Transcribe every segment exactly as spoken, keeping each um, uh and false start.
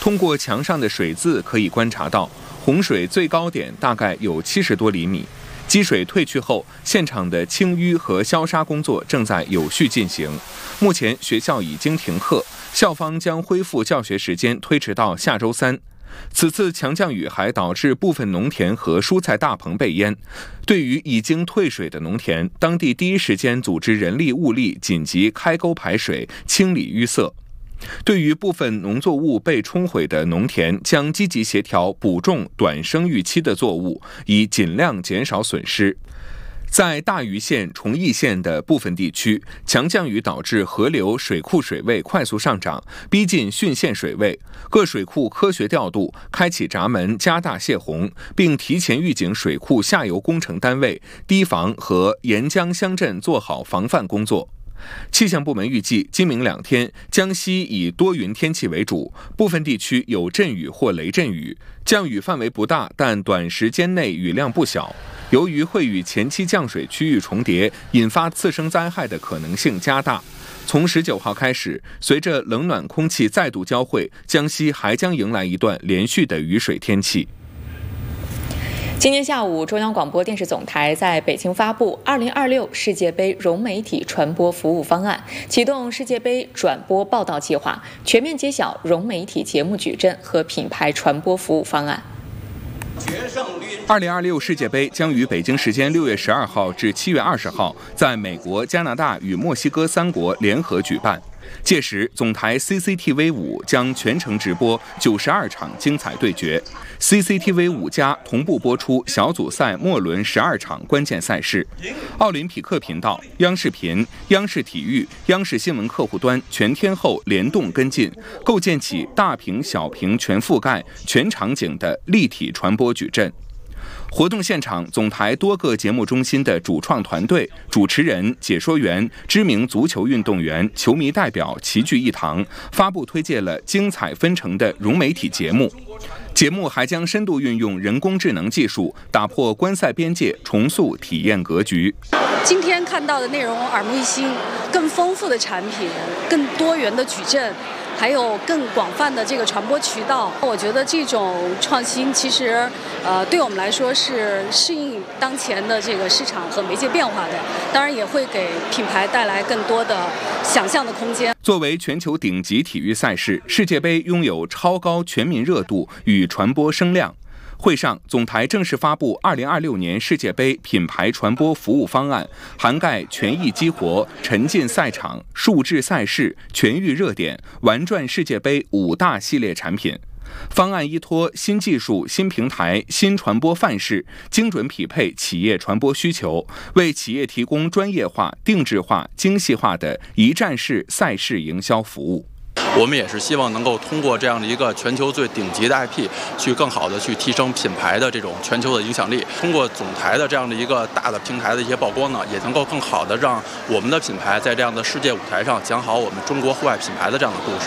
通过墙上的水渍可以观察到，洪水最高点大概有七十多厘米。积水退去后，现场的清淤和消杀工作正在有序进行。目前学校已经停课，校方将恢复教学时间推迟到下周三。此次强降雨还导致部分农田和蔬菜大棚被淹。对于已经退水的农田，当地第一时间组织人力物力紧急开沟排水，清理淤塞。对于部分农作物被冲毁的农田，将积极协调补种短生育期的作物，以尽量减少损失。在大余县、崇义县的部分地区，强降雨导致河流水库水位快速上涨，逼近汛县水位。各水库科学调度，开启闸门，加大泄洪，并提前预警水库下游工程单位、堤防和沿江乡镇做好防范工作。气象部门预计，今明两天，江西以多云天气为主，部分地区有阵雨或雷阵雨，降雨范围不大，但短时间内雨量不小。由于会与前期降水区域重叠，引发次生灾害的可能性加大。从十九号开始，随着冷暖空气再度交汇，江西还将迎来一段连续的雨水天气。 今天下午，中央广播电视总台在北京发布二零二六世界杯融媒体传播服务方案，启动世界杯转播报道计划，全面揭晓融媒体节目矩阵和品牌传播服务方案。 二零二六世界杯将于北京时间六月十二号至七月二十号，在美国、加拿大与墨西哥三国联合举办。届时，总台 C C T V 五将全程直播九十二场精彩对决 ，C C T V 五加同步播出小组赛末轮十二场关键赛事。奥林匹克频道、央视频、央视体育、央视新闻客户端全天候联动跟进，构建起大屏、小屏全覆盖、全场景的立体传播矩阵。活动现场，总台多个节目中心的主创团队、主持人、解说员、知名足球运动员、球迷代表齐聚一堂，发布推介了精彩纷呈的融媒体节目。节目还将深度运用人工智能技术，打破观赛边界，重塑体验格局。 今天看到的内容耳目一新，更丰富的产品，更多元的矩阵，还有更广泛的这个传播渠道，我觉得这种创新其实，呃，对我们来说是适应当前的这个市场和媒介变化的，当然也会给品牌带来更多的想象的空间。 作为全球顶级体育赛事，世界杯拥有超高全民热度与传播声量。会上，总台正式发布二零二六年世界杯品牌传播服务方案，涵盖权益激活、沉浸赛场、数字赛事、全域热点、玩转世界杯五大系列产品。方案依托新技术、新平台、新传播范式，精准匹配企业传播需求，为企业提供专业化、定制化、精细化的一站式赛事营销服务。 我们也是希望能够通过这样的一个全球最顶级的 I P， 去更好的去提升品牌的这种全球的影响力。通过总台的这样的一个大的平台的一些曝光呢，也能够更好的让我们的品牌在这样的世界舞台上讲好我们中国户外品牌的这样的故事。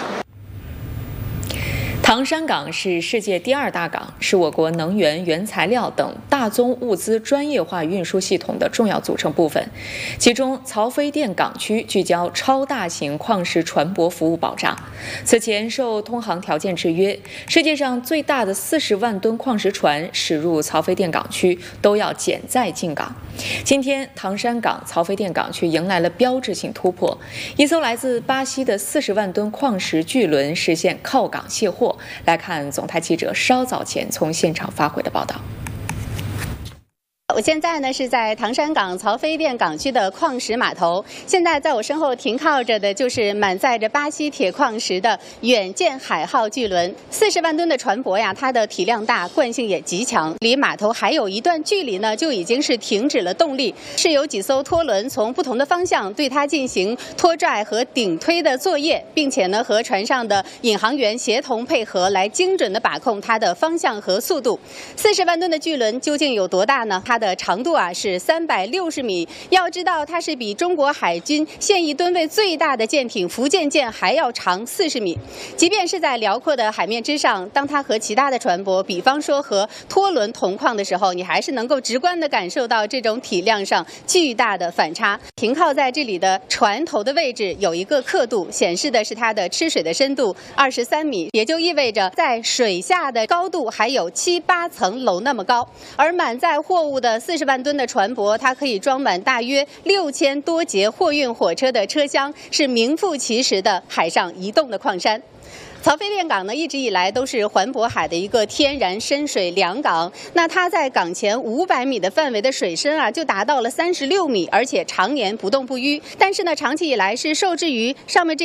唐山港是世界第二大港，是我国能源、原材料等大宗物资专业化运输系统的重要组成部分。其中，曹妃甸港区聚焦超大型矿石船舶服务保障。此前受通航条件制约，世界上最大的四十万吨矿石船驶入曹妃甸港区都要减载进港。今天，唐山港曹妃甸港区迎来了标志性突破，一艘来自巴西的四十万吨矿石巨轮实现靠港卸货。来看总台记者稍早前从现场发回的报道。 我现在呢是在唐山港曹妃甸港区的矿石码头，现在在我身后停靠着的就是满载着巴西铁矿石的远见海号巨轮，四十万吨的船舶呀，它的体量大，惯性也极强，离码头还有一段距离呢，就已经是停止了动力，是有几艘拖轮从不同的方向对它进行拖拽和顶推的作业，并且呢和船上的引航员协同配合，来精准的把控它的方向和速度。四十万吨的巨轮究竟有多大呢？它的的长度啊是三百六十米。要知道，它是比中国海军现役吨位最大的舰艇福建舰还要长四十米。即便是在辽阔的海面之上，当它和其他的船舶，比方说和拖轮同框的时候，你还是能够直观地感受到这种体量上巨大的反差。停靠在这里的船头的位置有一个刻度，显示的是它的吃水的深度二十三米，也就意味着在水下的高度还有七八层楼那么高。而满载货物的四十万吨的船舶，它可以装满大约六千多节货运火车的车厢，是名副其实的海上移动的矿山。曹妃甸港呢，一直以来都是环渤海的一个天然深水良港。那它在港前五百米的范围的水深啊，就达到了三十六米，而且常年不动不淤。但是呢，长期以来是受制于上面这